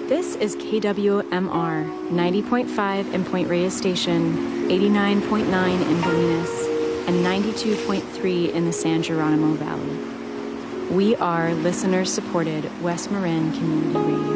This is KWMR 90.5 in Point Reyes Station, 89.9 in Bolinas, and 92.3 in the San Geronimo Valley. We are listener-supported West Marin Community Radio.